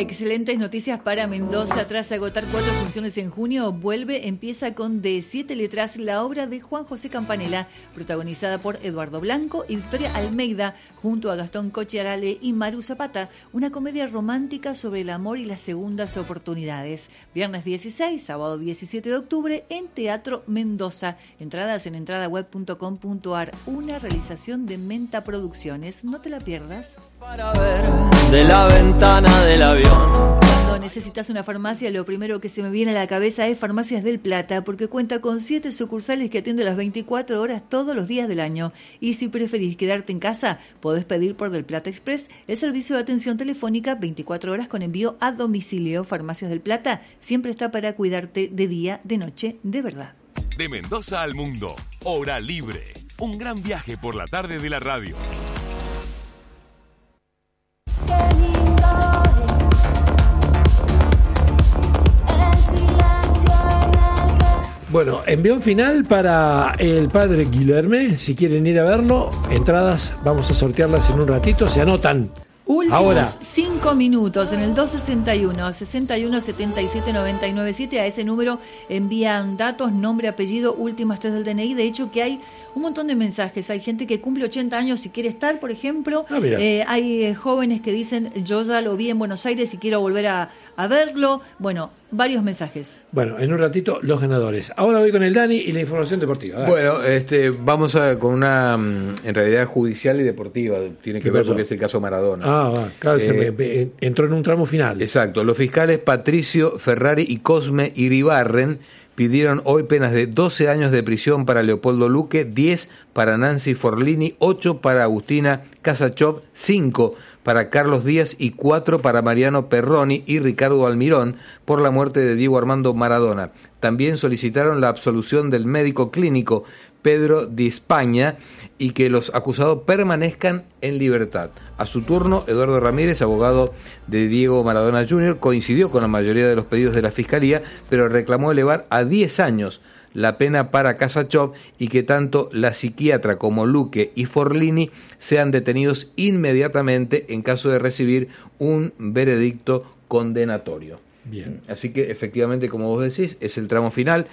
Excelentes noticias para Mendoza. Tras agotar 4 funciones en junio, empieza con De 7 letras, la obra de Juan José Campanella, protagonizada por Eduardo Blanco y Victoria Almeida, junto a Gastón Cocchiarale y Maru Zapata, una comedia romántica sobre el amor y las segundas oportunidades. Viernes 16, sábado 17 de octubre, en Teatro Mendoza. Entradas en entradaweb.com.ar, una realización de Menta Producciones. No te la pierdas. Para ver de la ventana del avión. Cuando necesitas una farmacia, lo primero que se me viene a la cabeza es Farmacias del Plata, porque cuenta con 7 sucursales que atienden las 24 horas todos los días del año. Y si preferís quedarte en casa, podés pedir por Del Plata Express, el servicio de atención telefónica 24 horas con envío a domicilio. Farmacias del Plata siempre está para cuidarte de día, de noche, de verdad. De Mendoza al mundo, Hora Libre. Un gran viaje por la tarde de la radio. Bueno, envión final para el padre Guilherme. Si quieren ir a verlo, entradas vamos a sortearlas en un ratito. Se anotan. Últimos ahora 5 minutos en el 261 61 77 997. A ese número envían datos, nombre, apellido, últimas 3 del DNI. De hecho, que hay un montón de mensajes. Hay gente que cumple 80 años y quiere estar, por ejemplo. Hay jóvenes que dicen, yo ya lo vi en Buenos Aires y quiero volver a verlo. Bueno, varios mensajes. Bueno, en un ratito los ganadores. Ahora voy con el Dani y la información deportiva. Dale. Bueno, vamos con una, en realidad, judicial y deportiva. Tiene que ver porque es el caso Maradona. Claro, entró en un tramo final. Exacto. Los fiscales Patricio Ferrari y Cosme Iribarren pidieron hoy penas de 12 años de prisión para Leopoldo Luque, 10 para Nancy Forlini, 8 para Agustina Casachov, 5 para Carlos Díaz y 4 para Mariano Perroni y Ricardo Almirón por la muerte de Diego Armando Maradona. También solicitaron la absolución del médico clínico Pedro Di Spagna y que los acusados permanezcan en libertad. A su turno, Eduardo Ramírez, abogado de Diego Maradona Jr., coincidió con la mayoría de los pedidos de la Fiscalía, pero reclamó elevar a 10 años la pena para Casachov y que tanto la psiquiatra como Luque y Forlini sean detenidos inmediatamente en caso de recibir un veredicto condenatorio. Bien. Así que efectivamente, como vos decís, es el tramo final.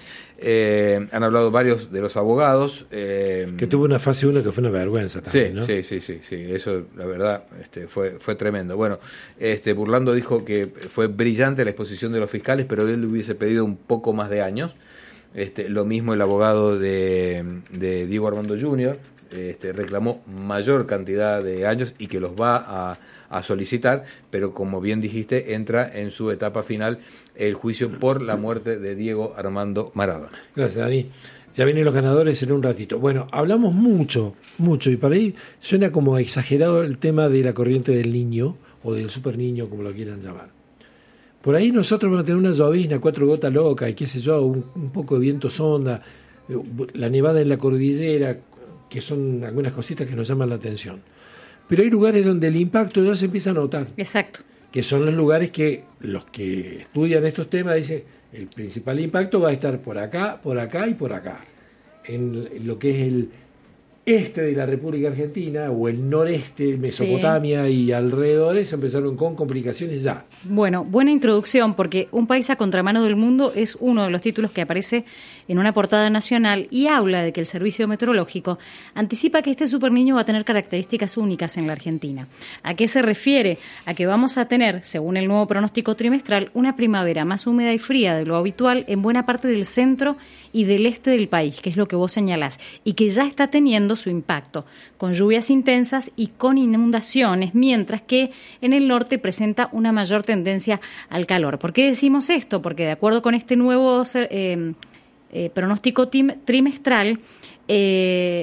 Han hablado varios de los abogados. Que tuvo una fase 1 que fue una vergüenza también, ¿no? Sí. Eso, la verdad, fue tremendo. Bueno, Burlando dijo que fue brillante la exposición de los fiscales, pero él hubiese pedido un poco más de años. Lo mismo el abogado de Diego Armando Jr., reclamó mayor cantidad de años y que los va a solicitar, pero como bien dijiste, entra en su etapa final el juicio por la muerte de Diego Armando Maradona. Gracias, Dani. Ya vienen los ganadores en un ratito. Bueno, hablamos mucho, y para ahí suena como exagerado el tema de la corriente del niño, o del super niño, como lo quieran llamar. Por ahí nosotros vamos a tener una llovizna, 4 gotas locas, y qué sé yo, un poco de viento sonda, la nevada en la cordillera, que son algunas cositas que nos llaman la atención. Pero hay lugares donde el impacto ya se empieza a notar. Exacto. Que son los lugares que los que estudian estos temas dicen, el principal impacto va a estar por acá y por acá. En lo que es el este de la República Argentina o el noreste, Mesopotamia y alrededores, empezaron con complicaciones ya. Bueno, buena introducción, porque Un país a contramano del mundo es uno de los títulos que aparece en una portada nacional y habla de que el Servicio Meteorológico anticipa que este superniño va a tener características únicas en la Argentina. ¿A qué se refiere? A que vamos a tener, según el nuevo pronóstico trimestral, una primavera más húmeda y fría de lo habitual en buena parte del centro y del este del país, que es lo que vos señalás, y que ya está teniendo su impacto, con lluvias intensas y con inundaciones, mientras que en el norte presenta una mayor tendencia al calor. ¿Por qué decimos esto? Porque de acuerdo con este nuevo pronóstico trimestral, se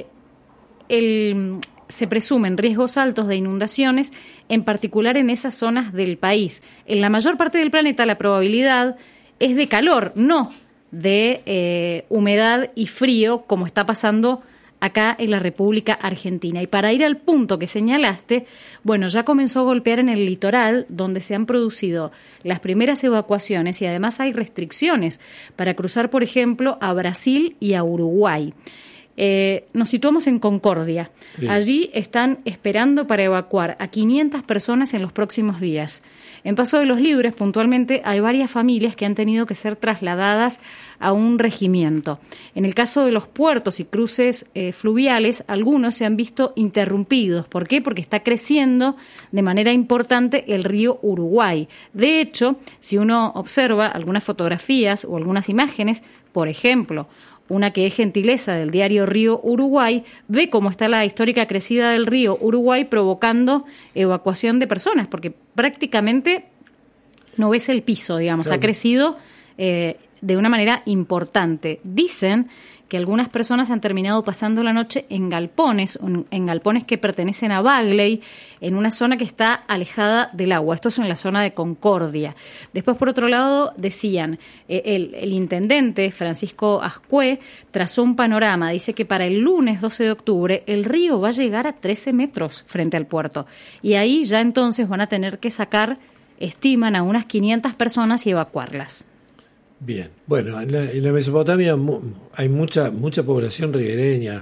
presumen riesgos altos de inundaciones, en particular en esas zonas del país. En la mayor parte del planeta la probabilidad es de calor, no de humedad y frío, como está pasando acá en la República Argentina. Y para ir al punto que señalaste, bueno, ya comenzó a golpear en el litoral, donde se han producido las primeras evacuaciones y además hay restricciones para cruzar, por ejemplo, a Brasil y a Uruguay. Nos situamos en Concordia. Sí. Allí están esperando para evacuar a 500 personas en los próximos días. En Paso de los Libres, puntualmente, hay varias familias que han tenido que ser trasladadas a un regimiento. En el caso de los puertos y cruces fluviales, algunos se han visto interrumpidos. ¿Por qué? Porque está creciendo de manera importante el río Uruguay. De hecho, si uno observa algunas fotografías o algunas imágenes, por ejemplo, una que es gentileza del diario Río Uruguay, ve cómo está la histórica crecida del río Uruguay provocando evacuación de personas, porque prácticamente no ves el piso, digamos, claro. Ha crecido de una manera importante. Dicen que algunas personas han terminado pasando la noche en galpones que pertenecen a Bagley, en una zona que está alejada del agua. Esto es en la zona de Concordia. Después, por otro lado, decían, el intendente Francisco Ascue trazó un panorama. Dice que para el lunes 12 de octubre el río va a llegar a 13 metros frente al puerto. Y ahí ya entonces van a tener que sacar, estiman, a unas 500 personas y evacuarlas. Bien, bueno, en la Mesopotamia hay mucha población ribereña,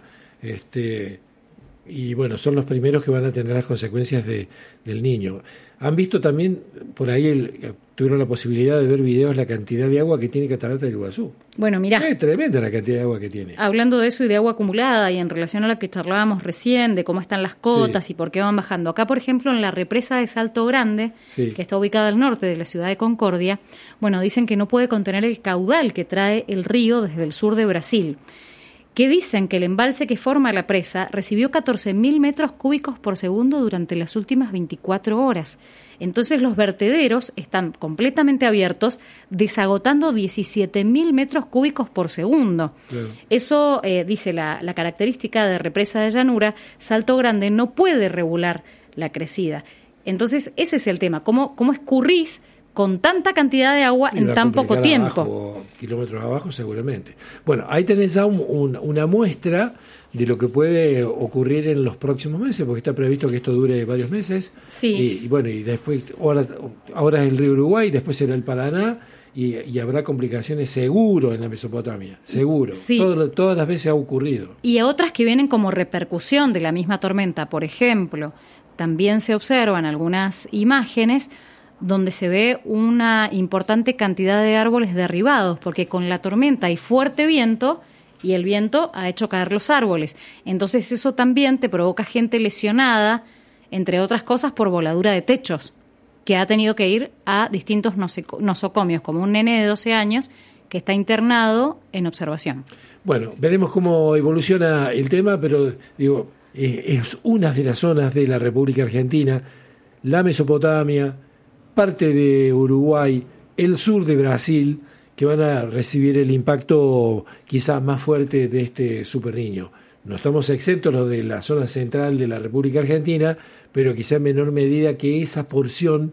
y bueno, son los primeros que van a tener las consecuencias del Niño. Han visto también, por ahí tuvieron la posibilidad de ver videos, la cantidad de agua que tiene Catarata del Iguazú. Bueno, mirá. Es tremenda la cantidad de agua que tiene. Hablando de eso y de agua acumulada, y en relación a lo que charlábamos recién, de cómo están las cotas, sí, y por qué van bajando. Acá, por ejemplo, en la represa de Salto Grande, sí, que está ubicada al norte de la ciudad de Concordia, bueno, dicen que no puede contener el caudal que trae el río desde el sur de Brasil, que dicen que el embalse que forma la presa recibió 14.000 metros cúbicos por segundo durante las últimas 24 horas. Entonces los vertederos están completamente abiertos, desagotando 17.000 metros cúbicos por segundo. Claro. Eso, dice la característica de represa de llanura, Salto Grande no puede regular la crecida. Entonces ese es el tema, ¿cómo escurrís con tanta cantidad de agua en tan poco tiempo? Abajo, kilómetros abajo seguramente. Bueno, ahí tenés ya una muestra de lo que puede ocurrir en los próximos meses, porque está previsto que esto dure varios meses. Sí. Y bueno, y después, ahora es el río Uruguay, después será el Paraná, y habrá complicaciones seguro en la Mesopotamia, seguro. Sí. Todas las veces ha ocurrido. Y otras que vienen como repercusión de la misma tormenta. Por ejemplo, también se observan algunas imágenes donde se ve una importante cantidad de árboles derribados, porque con la tormenta hay fuerte viento y el viento ha hecho caer los árboles. Entonces eso también te provoca gente lesionada, entre otras cosas por voladura de techos, que ha tenido que ir a distintos nosocomios, como un nene de 12 años que está internado en observación. Bueno, veremos cómo evoluciona el tema, pero digo, es una de las zonas de la República Argentina, la Mesopotamia, parte de Uruguay, el sur de Brasil, que van a recibir el impacto quizás más fuerte de este superniño. No estamos exentos los de la zona central de la República Argentina, pero quizá en menor medida que esa porción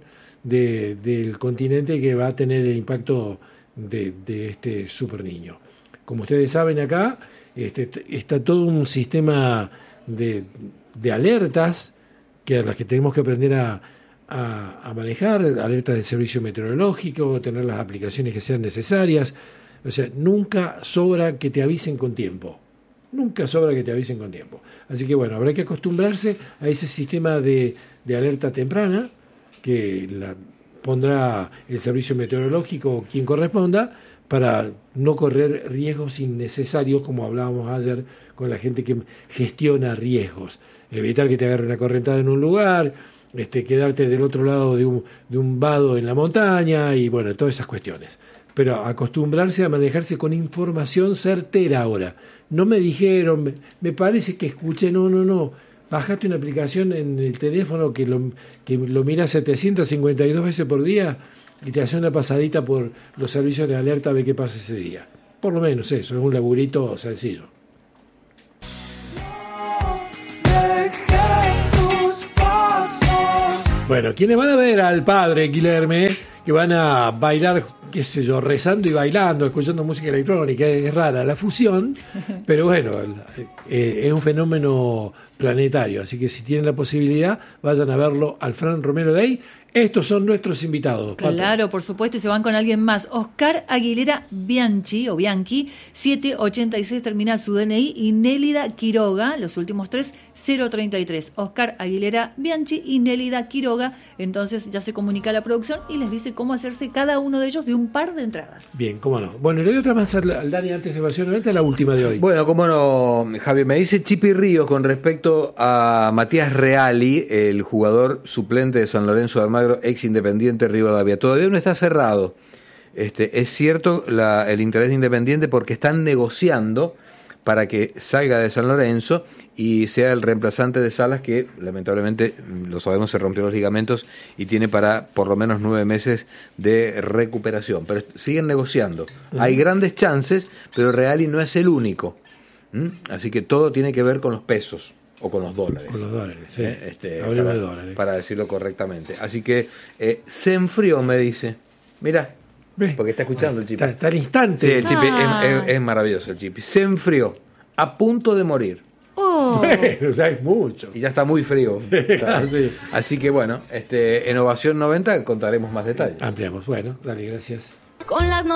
del continente que va a tener el impacto de este superniño. Como ustedes saben acá, está todo un sistema de alertas a las que tenemos que aprender a manejar, alertas del servicio meteorológico, tener las aplicaciones que sean necesarias. O sea, nunca sobra que te avisen con tiempo. Nunca sobra que te avisen con tiempo. Así que bueno, habrá que acostumbrarse a ese sistema de alerta temprana que la pondrá el servicio meteorológico quien corresponda, para no correr riesgos innecesarios, como hablábamos ayer con la gente que gestiona riesgos. Evitar que te agarre una correntada en un lugar, quedarte del otro lado de un vado en la montaña, y bueno, todas esas cuestiones. Pero acostumbrarse a manejarse con información certera ahora. No me dijeron, me parece que escuché, no. Bajaste una aplicación en el teléfono que lo mira 752 veces por día y te hace una pasadita por los servicios de alerta a ver qué pasa ese día. Por lo menos eso, es un laburito sencillo. Bueno, quienes van a ver al padre Guilherme, que van a bailar, qué sé yo, rezando y bailando, escuchando música electrónica, es rara la fusión, pero bueno, es un fenómeno planetario, así que si tienen la posibilidad, vayan a verlo al Fran Romero Day Estos son nuestros invitados. Pato. Claro, por supuesto, y se van con alguien más. Oscar Aguilera Bianchi, o Bianchi, 786 termina su DNI, y Nélida Quiroga, los últimos 3, 033. Oscar Aguilera Bianchi y Nélida Quiroga. Entonces ya se comunica a la producción y les dice cómo hacerse cada uno de ellos de un par de entradas. Bien, cómo no. Bueno, le doy otra más al Dani antes de Evasión 90, la última de hoy. Bueno, cómo no, Javier, me dice Chipi Ríos con respecto a Matías Reali, el jugador suplente de San Lorenzo de Almagro, ex Independiente Rivadavia. Todavía no está cerrado. Es cierto el interés de Independiente porque están negociando para que salga de San Lorenzo y sea el reemplazante de Salas, que lamentablemente, lo sabemos, se rompió los ligamentos y tiene para por lo menos 9 meses de recuperación. Pero siguen negociando. Hay grandes chances, pero Reali no es el único. Así que todo tiene que ver con los pesos. O con los dólares. Con los dólares, sí. Hablemos de dólares. Para decirlo correctamente. Así que se enfrió, me dice. Mira, porque está escuchando el Chipi. Está al instante. Sí, el Chipi es maravilloso, el Chipi. Se enfrió, a punto de morir. Bueno, o sea, es mucho. Y ya está muy frío. Sí. Así que bueno, en Ovación 90 contaremos más detalles. Ampliamos. Bueno, dale, gracias. Con las